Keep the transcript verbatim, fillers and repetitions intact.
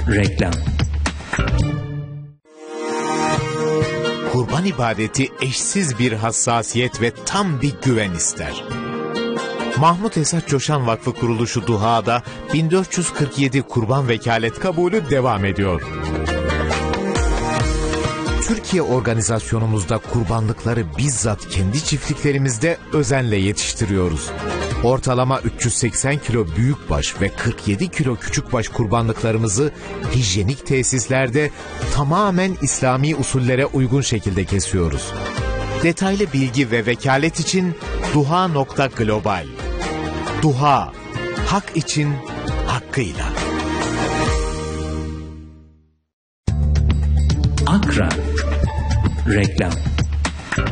Reklam. Kurban ibadeti eşsiz bir hassasiyet ve tam bir güven ister. Mahmut Esat Coşan Vakfı Kuruluşu Duha'da bin dört yüz kırk yedi kurban vekalet kabulü devam ediyor. Türkiye organizasyonumuzda kurbanlıkları bizzat kendi çiftliklerimizde özenle yetiştiriyoruz. Ortalama üç yüz seksen kilo büyükbaş ve kırk yedi kilo küçükbaş kurbanlıklarımızı hijyenik tesislerde tamamen İslami usullere uygun şekilde kesiyoruz. Detaylı bilgi ve vekalet için duha nokta global. Duha, hak için hakkıyla. Akra. Reklam.